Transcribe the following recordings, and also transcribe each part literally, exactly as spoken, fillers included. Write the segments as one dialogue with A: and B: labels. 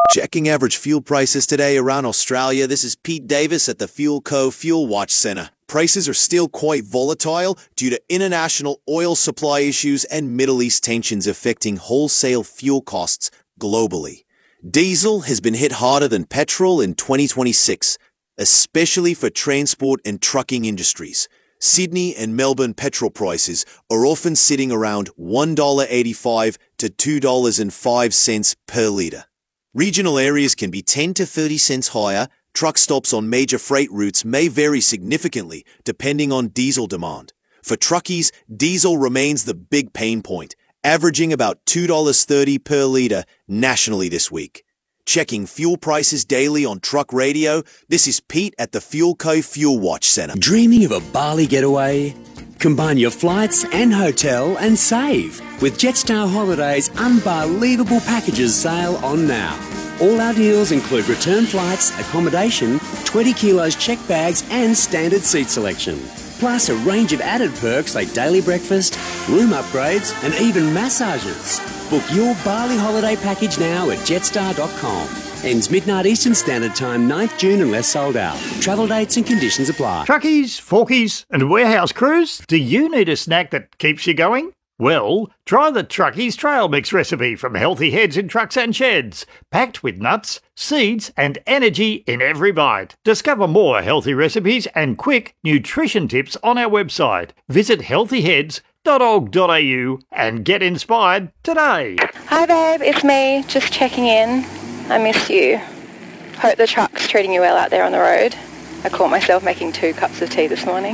A: Checking average fuel prices today around Australia. This is Pete Davis at the Fuel Co Fuel Watch Centre. Prices are still quite volatile due to international oil supply issues and Middle East tensions affecting wholesale fuel costs globally. Diesel has been hit harder than petrol in twenty twenty-six, especially for transport and trucking industries. Sydney and Melbourne petrol prices are often sitting around one dollar eighty-five to two dollars and five cents per litre. Regional areas can be ten to thirty cents higher. Truck stops on major freight routes may vary significantly depending on diesel demand. For truckies, diesel remains the big pain point, averaging about two dollars thirty per litre nationally this week. Checking fuel prices daily on Truck Radio, this is Pete at the Fuel Co Fuel Watch Centre.
B: Dreaming of a Bali getaway? Combine your flights and hotel and save with Jetstar Holidays' unbelievable packages sale on now. All our deals include return flights, accommodation, twenty kilos checked bags and standard seat selection. Plus a range of added perks like daily breakfast, room upgrades and even massages. Book your Bali holiday package now at jetstar dot com. Ends midnight Eastern Standard Time, ninth of June unless sold out. Travel dates and conditions apply.
C: Truckies, forkies and warehouse crews, do you need a snack that keeps you going? Well, try the Truckies Trail Mix recipe from Healthy Heads in Trucks and Sheds. Packed with nuts, seeds and energy in every bite. Discover more healthy recipes and quick nutrition tips on our website. Visit healthy heads dot org dot a u and get inspired today.
D: Hi babe, it's me, just checking in. I miss you. Hope the truck's treating you well out there on the road. I caught myself making two cups of tea this morning.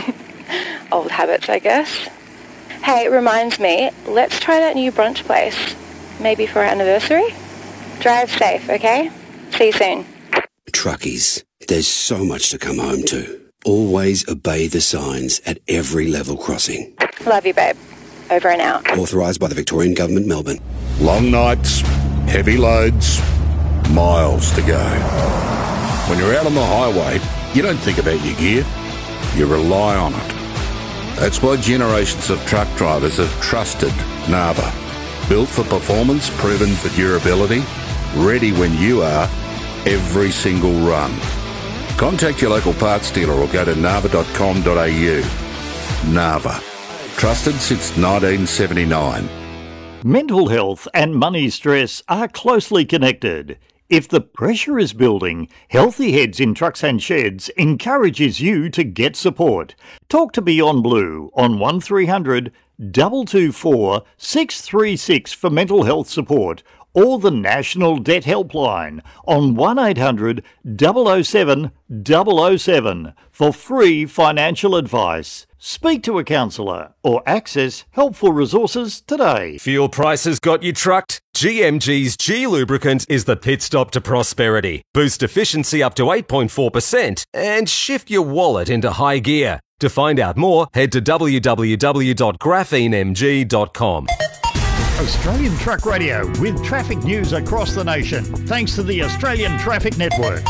D: Old habits, I guess. Hey, it reminds me, let's try that new brunch place. Maybe for our anniversary? Drive safe, okay? See you soon.
B: Truckies, there's so much to come home to. Always obey the signs at every level crossing.
D: Love you, babe. Over and out.
B: Authorised by the Victorian Government, Melbourne.
E: Long nights, heavy loads, miles to go. When you're out on the highway, you don't think about your gear, you rely on it. That's why generations of truck drivers have trusted Narva. Built for performance, proven for durability, ready when you are, every single run. Contact your local parts dealer or go to narva dot com dot a u. Narva. Trusted since nineteen seventy-nine.
C: Mental health and money stress are closely connected. If the pressure is building, Healthy Heads in Trucks and Sheds encourages you to get support. Talk to Beyond Blue on one three hundred, two two four, six three six for mental health support, or the National Debt Helpline on one eight hundred, double oh seven, double oh seven for free financial advice. Speak to a counsellor or access helpful resources today.
F: Fuel prices got you trucked? G M G's G Lubricant is the pit stop to prosperity. Boost efficiency up to eight point four percent and shift your wallet into high gear. To find out more, head to w w w dot graphene m g dot com.
C: Australian Truck Radio with traffic news across the nation, thanks to the Australian Traffic Network.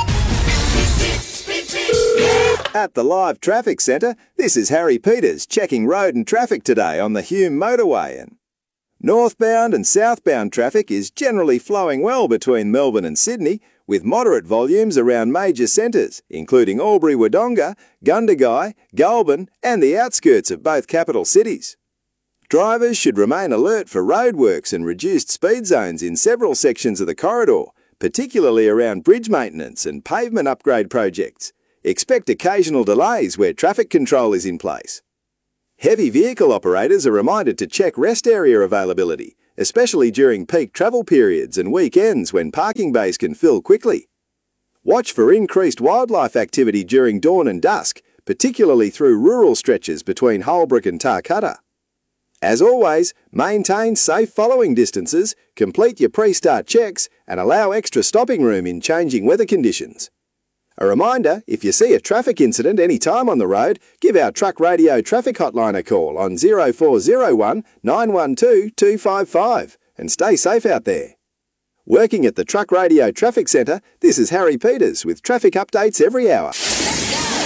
G: At the Live Traffic Centre, this is Harry Peters checking road and traffic today on the Hume motorway. And northbound and southbound traffic is generally flowing well between Melbourne and Sydney, with moderate volumes around major centres, including Albury-Wodonga, Gundagai, Goulburn and the outskirts of both capital cities. Drivers should remain alert for roadworks and reduced speed zones in several sections of the corridor, particularly around bridge maintenance and pavement upgrade projects. Expect occasional delays where traffic control is in place. Heavy vehicle operators are reminded to check rest area availability, especially during peak travel periods and weekends when parking bays can fill quickly. Watch for increased wildlife activity during dawn and dusk, particularly through rural stretches between Holbrook and Tarcutta. As always, maintain safe following distances, complete your pre-start checks and allow extra stopping room in changing weather conditions. A reminder, if you see a traffic incident any time on the road, give our Truck Radio traffic hotline a call on zero four zero one, nine one two, two five five and stay safe out there. Working at the Truck Radio Traffic Centre, this is Harry Peters with traffic updates every hour.